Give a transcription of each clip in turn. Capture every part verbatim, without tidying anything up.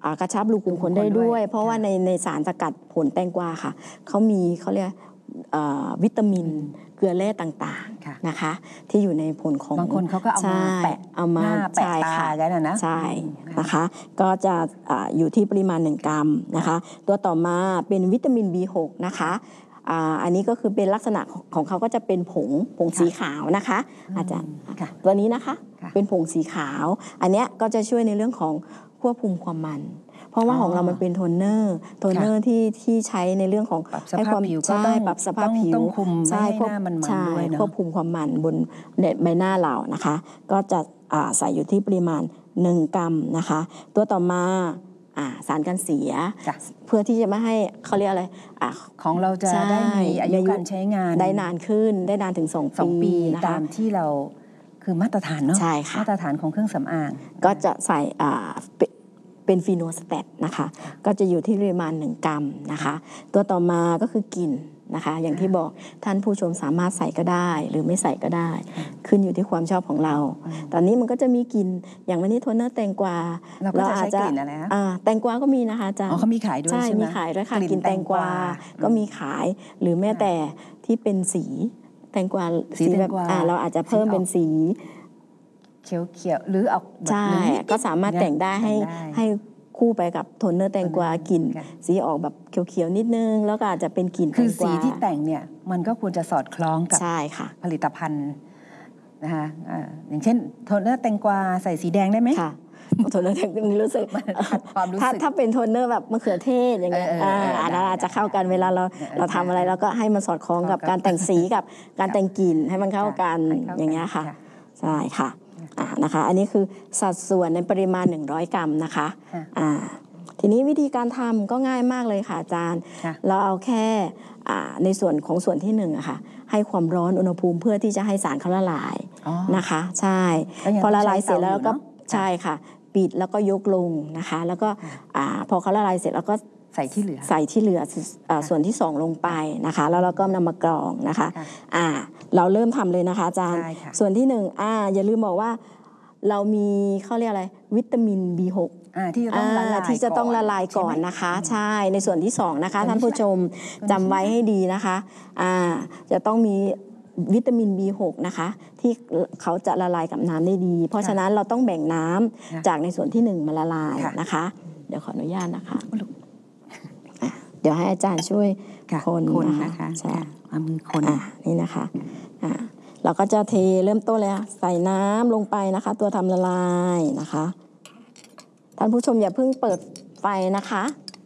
กระชับรูขุมขนได้ด้วยเพราะว่าในในสารสกัดผลแตงกวาค่ะเขามีเขาเรียกวิตามินเกลือแร่ต่างๆนะคะที่อยู่ในผลของบางคนเขาก็เอามาแปะเอามาแปะตากันนะใช่นะคะก็จะอยู่ที่ปริมาณหนึ่งกรัมนะคะตัวต่อมาเป็นวิตามิน บี หก นะคะอันนี้ก็คือเป็นลักษณะของเขาก็จะเป็นผงผงสีขาวนะคะอาจารย์ตัวนี้นะคะเป็นผงสีขาวอันนี้ก็จะช่วยในเรื่องของควบคุมความมันเพราะว่าของเรามันเป็นโทนเนอร์โทนเนอร์ที่ที่ใช้ในเรื่องของให้ความผิวก็ต้องปรับสภาพผิวต้องคุมไม่ให้หน้ามันมันด้วยเนาะควบคุมความมันบนใบหน้าเรานะคะก็จะใส่อยู่ที่ปริมาณหนึ่งกรัมนะคะตัวต่อมาสารกันเสียเพื่อที่จะไม่ให้เขาเรียกอะไรของเราจะได้มีอายุการใช้งานได้นานขึ้นได้นานถึงสองปีตามที่เราคือมาตรฐานเนาะมาตรฐานของเครื่องสำอางก็จะใส่เป็นฟีโนสแตทนะคะก็จะอยู่ที่ปริมาณหนึ่งกรัมนะคะตัวต่อมาก็คือกลิ่นนะคะอย่างที่บอกท่านผู้ชมสามารถใส่ก็ได้หรือไม่ใส่ก็ได้ขึ้นอยู่ที่ความชอบของเราตอนนี้มันก็จะมีกลิ่นอย่างวันนี้โทนเนอร์แตงกวาเราอาจจะแตงกวาก็มีนะคะอาจารย์อ๋อเขามีขายด้วยใช่ไหมมีขายด้วยค่ะกลิ่นแตงกวาก็มีขายหรือแม้แต่ที่เป็นสีแตงกวาสีแบบเราอาจจะเพิ่มเป็นสีเขียวๆหรือออกใช่ก็สามารถแต่งได้ให้ให้คู่ไปกับโทนเนอร์แตงกวากลิ่นสีออกแบบเขียวๆนิดนึงแล้วก็อาจจะเป็นกลิ่นแตงกวาคือสีที่แต่งเนี่ยมันก็ควรจะสอดคล้องกับผลิตภัณฑ์นะคะอย่างเช่นโทนเนอร์แตงกวาใส่สีแดงได้ไหมค่ะโทนเนอร์แตงกวารู้สึกความรู้สึกถ้าเป็นโทนเนอร์แบบมะเขือเทศอย่างเงี้ยอาจจะอาจจะเข้ากันเวลาเราเราทำอะไรเราก็ให้มันสอดคล้องกับการแต่งสีกับการแต่งกลิ่นให้มันเข้ากันอย่างเงี้ยค่ะใช่ค่ะนะคะอันนี้คือสัดส่วนในปริมาณหนึ่งร้อยกรัมนะคะอ่าทีนี้วิธีการทำก็ง่ายมากเลยค่ะอาจารย์เราเอาแค่ในส่วนของส่วนที่หนึ่งอะค่ะให้ความร้อนอุณหภูมิเพื่อที่จะให้สารเขาละลายนะคะใช่พอละลายเสร็จแล้วก็ใช่ค่ะปิดแล้วก็ยกลงนะคะแล้วก็พอเขาละลายเสร็จแล้วก็ใส่ที่เหลือใส่ที่เหลือส่วนที่สองลงไปนะคะแล้วเราก็นำมากรองนะคะอ่าเราเริ่มทำเลยนะคะอาจารย์ส่วนที่หนึ่งอ่าอย่าลืมบอกว่าเรามีเขาเรียกอะไรวิตามิน บี หกที่จะต้องละลายที่จะต้องละลายก่อนนะคะใช่ในส่วนที่สองนะคะท่านผู้ชมจำไว้ให้ดีนะคะอ่าจะต้องมีวิตามิน บี หก นะคะที่เขาจะละลายกับน้ำได้ดีเพราะฉะนั้นเราต้องแบ่งน้ำจากในส่วนที่หนึ่งมาละลายนะคะเดี๋ยวขออนุญาตนะคะเดี๋ยวให้อาจารย์ช่วยคนนะคะใช่เอามือคนนี่นะคะอ่าเราก็จะเทเริ่มต้นเลยใส่น้ำลงไปนะคะตัวทำละลายนะคะท่านผู้ชมอย่าเพิ่งเปิดไฟนะคะ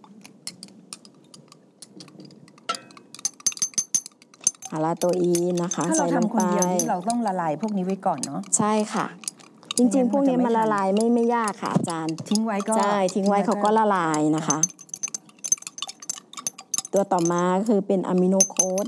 อาราโตอีนนะคะใส่ลงไปถ้าเราทำคนเดียวนี่เราต้องละลายพวกนี้ไว้ก่อนเนาะใช่ค่ะจริงๆพวกนี้มันละลายไม่ไม่ยากค่ะอาจารย์ทิ้งไว้ก็ใช่ทิ้งไว้เขาก็ละลายนะคะตัวต่อมาคือเป็นอะมิโนโค้ด